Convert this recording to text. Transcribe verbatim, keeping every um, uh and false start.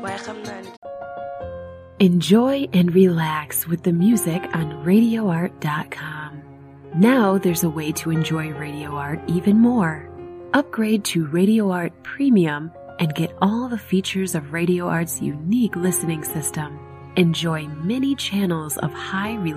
Enjoy and relax with the music on radio art dot com. Now there's a way to enjoy Radio Art even more. Upgrade to Radio Art Premium and get all the features of Radio Art's unique listening system. Enjoy many channels of high